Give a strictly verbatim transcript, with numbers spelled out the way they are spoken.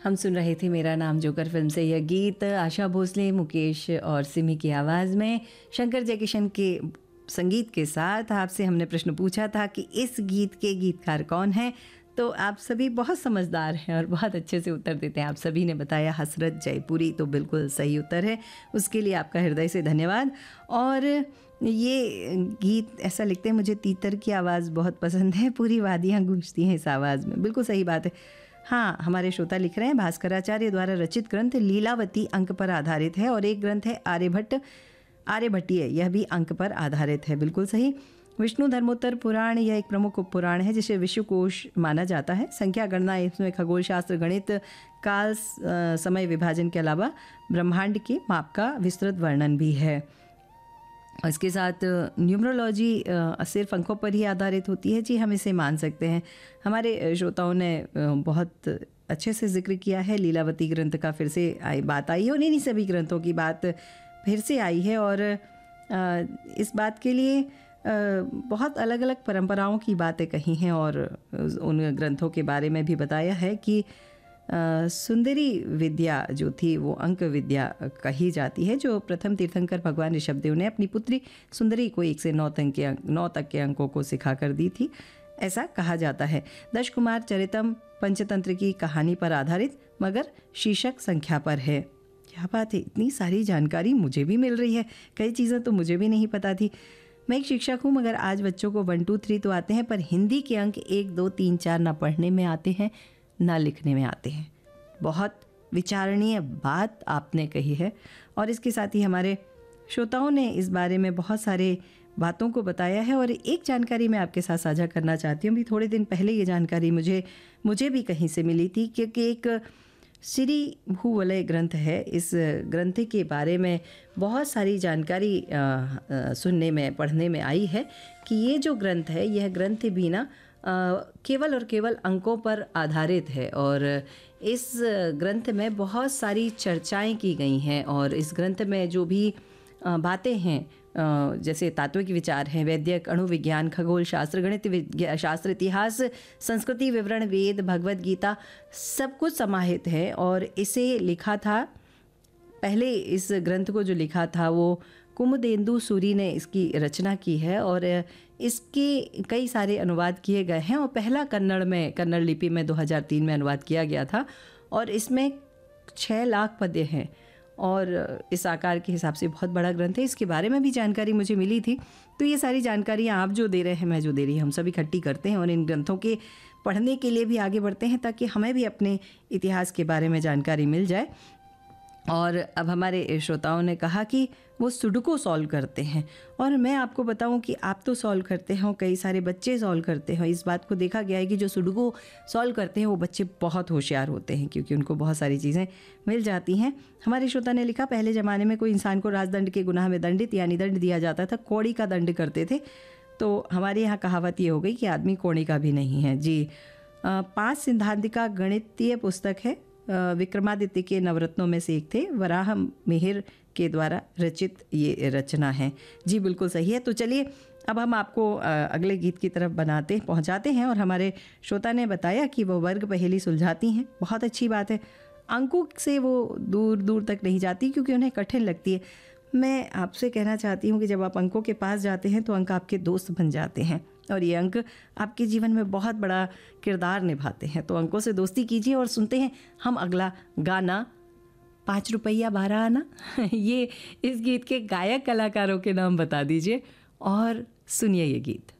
हम सुन रहे थे मेरा नाम जोकर फिल्म से यह गीत। आशा भोसले, मुकेश और सिमी की आवाज़ में शंकर जयकिशन के संगीत के साथ आपसे हमने प्रश्न पूछा था कि इस गीत के गीतकार कौन हैं। तो आप सभी बहुत समझदार हैं और बहुत अच्छे से उत्तर देते हैं। आप सभी ने बताया हसरत जयपुरी, तो बिल्कुल सही उत्तर है। उसके लिए आपका हृदय से धन्यवाद। और ये गीत ऐसा लिखते हैं, मुझे तीतर की आवाज़ बहुत पसंद है, पूरी वादियाँ गूंजती हैं इस आवाज़ में। बिल्कुल सही बात है। हाँ, हमारे श्रोता लिख रहे हैं भास्कराचार्य द्वारा रचित ग्रंथ लीलावती अंक पर आधारित है और एक ग्रंथ है आर्यभट्ट आर्यभट्टीय, यह भी अंक पर आधारित है। बिल्कुल सही। विष्णु धर्मोत्तर पुराण यह एक प्रमुख पुराण है जिसे विश्वकोश माना जाता है। संख्या गणना इसमें खगोल शास्त्र, गणित, काल, समय विभाजन के अलावा ब्रह्मांड के माप का विस्तृत वर्णन भी है। इसके साथ न्यूमरोलॉजी सिर्फ अंकों पर ही आधारित होती है। जी, हम इसे मान सकते हैं। हमारे श्रोताओं ने बहुत अच्छे से जिक्र किया है। लीलावती ग्रंथ का फिर से आई बात आई है और इन्हीं सभी ग्रंथों की बात फिर से आई है। और इस बात के लिए बहुत अलग अलग परंपराओं की बातें कही हैं और उन ग्रंथों के बारे में भी बताया है कि सुंदरी विद्या जो थी वो अंक विद्या कही जाती है, जो प्रथम तीर्थंकर भगवान ऋषभदेव ने अपनी पुत्री सुंदरी को एक से नौ तक के नौ तक के अंकों को सिखा कर दी थी, ऐसा कहा जाता है। दश कुमार चरितम पंचतंत्र की कहानी पर आधारित, मगर शीर्षक संख्या पर है। क्या बात है, इतनी सारी जानकारी मुझे भी मिल रही है। कई चीज़ें तो मुझे भी नहीं पता थी। मैं एक शिक्षक हूँ, मगर आज बच्चों को वन टू थ्री तो आते हैं, पर हिंदी के अंक एक दो तीन चार ना पढ़ने में आते हैं ना लिखने में आते हैं। बहुत विचारणीय बात आपने कही है। और इसके साथ ही हमारे श्रोताओं ने इस बारे में बहुत सारे बातों को बताया है। और एक जानकारी मैं आपके साथ साझा करना चाहती हूँ। भी थोड़े दिन पहले ये जानकारी मुझे मुझे भी कहीं से मिली थी, क्योंकि एक श्री भूवलय ग्रंथ है। इस ग्रंथ के बारे में बहुत सारी जानकारी आ, आ, सुनने में पढ़ने में आई है कि ये जो ग्रंथ है, यह ग्रंथ भी ना केवल और केवल अंकों पर आधारित है। और इस ग्रंथ में बहुत सारी चर्चाएं की गई हैं। और इस ग्रंथ में जो भी बातें हैं, जैसे तात्विक विचार हैं, वैदिक, अणु विज्ञान, खगोल शास्त्र, गणित शास्त्र, इतिहास, संस्कृति, विवरण, वेद, भगवद गीता, सब कुछ समाहित है। और इसे लिखा था, पहले इस ग्रंथ को जो लिखा था वो कुमुदेंदु सूरी ने इसकी रचना की है। और इसके कई सारे अनुवाद किए गए हैं और पहला कन्नड़ में कन्नड़ लिपि में दो हज़ार तीन में अनुवाद किया गया था। और इसमें छः लाख पद्य हैं और इस आकार के हिसाब से बहुत बड़ा ग्रंथ है। इसके बारे में भी जानकारी मुझे मिली थी। तो ये सारी जानकारियाँ आप जो दे रहे हैं, मैं जो दे रही हूँ, हम सब इकट्ठी करते हैं और इन ग्रंथों के पढ़ने के लिए भी आगे बढ़ते हैं, ताकि हमें भी अपने इतिहास के बारे में जानकारी मिल जाए। और अब हमारे श्रोताओं ने कहा कि वो सुडोकू सॉल्व करते हैं। और मैं आपको बताऊं कि आप तो सॉल्व करते हो, कई सारे बच्चे सॉल्व करते हो। इस बात को देखा गया है कि जो सुडोकू सॉल्व करते हैं वो बच्चे बहुत होशियार होते हैं, क्योंकि उनको बहुत सारी चीज़ें मिल जाती हैं। हमारे श्रोता ने लिखा, पहले ज़माने में कोई इंसान को राजदंड के गुनाह में दंडित यानी दंड दिया जाता था, कौड़ी का दंड करते थे। तो हमारे यहाँ कहावत ये हो गई कि आदमी कौड़ी का भी नहीं है। जी, पाँच सिद्धांतिका गणितीय पुस्तक है, विक्रमादित्य के नवरत्नों में से एक थे, वराह मिहिर के द्वारा रचित ये रचना है। जी, बिल्कुल सही है। तो चलिए अब हम आपको अगले गीत की तरफ बनाते पहुंचाते हैं। और हमारे श्रोता ने बताया कि वो वर्ग पहेली सुलझाती हैं, बहुत अच्छी बात है। अंकों से वो दूर दूर तक नहीं जाती क्योंकि उन्हें कठिन लगती है। मैं आपसे कहना चाहती हूँ कि जब आप अंकों के पास जाते हैं तो अंक आपके दोस्त बन जाते हैं और ये अंक आपके जीवन में बहुत बड़ा किरदार निभाते हैं। तो अंकों से दोस्ती कीजिए और सुनते हैं हम अगला गाना, पाँच रुपया बारह आना। ये इस गीत के गायक कलाकारों के नाम बता दीजिए और सुनिए ये गीत।